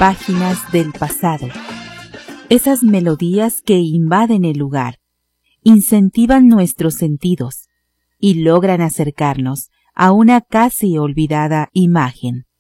páginas del pasado. Esas melodías que invaden el lugar, incentivan nuestros sentidos y logran acercarnos a una casi olvidada imagen.